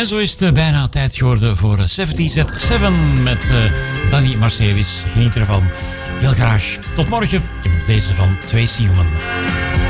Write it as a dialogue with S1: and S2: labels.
S1: En zo is het bijna tijd geworden voor 70's at 7 met Danny Marcelis. Geniet ervan. Heel graag. Tot morgen. Deze van Tracy Human.